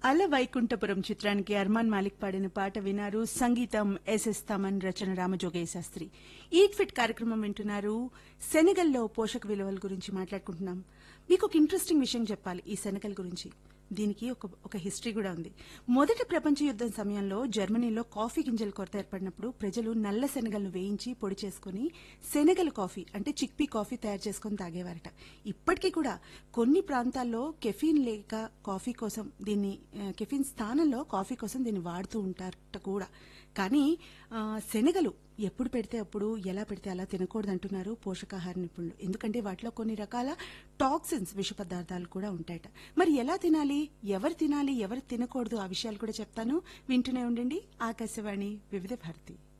అల వైకుంఠపురం చిత్రానికి అర్మాన్ మాలిక్ పాడిన పాట వినారు. సంగీతం ఎస్ఎస్ తమన్, రచన రామజోగయ్య శాస్త్రి. ఈట్ ఫిట్ కార్యక్రమం వింటున్నారు. సెనెగల్లో పోషక విలువల గురించి మాట్లాడుకుంటున్నాం. మీకు ఒక ఇంట్రెస్టింగ్ విషయం చెప్పాలి ఈ సెనెగల్ గురించి. దీనికి ఒక హిస్టరీ కూడా ఉంది. మొదటి ప్రపంచ యుద్దం సమయంలో జర్మనీలో కాఫీ గింజల కొరత ఏర్పడినప్పుడు ప్రజలు నల్ల శనగలను వేయించి పొడి చేసుకుని సెనెగల్ కాఫీ అంటే చిక్పీ కాఫీ తయారు చేసుకుని తాగేవారట. ఇప్పటికీ కూడా కొన్ని ప్రాంతాల్లో కెఫీన్ లేక కాఫీ కోసం దీన్ని కెఫీన్ స్థానంలో కాఫీ కోసం దీన్ని వాడుతూ ఉంటారట కూడా. కానీ శనగలు ఎప్పుడు పెడితే అప్పుడు ఎలా పెడితే అలా తినకూడదంటున్నారు పోషకాహార నిపుణులు. ఎందుకంటే వాటిలో కొన్ని రకాల టాక్సిన్స్, విష పదార్థాలు కూడా ఉంటాయట. మరి ఎలా తినాలి, ఎవరు తినకూడదు, ఆ విషయాలు కూడా చెప్తాను. వింటూనే ఉండండి ఆకాశవాణి వివిధ భారతి.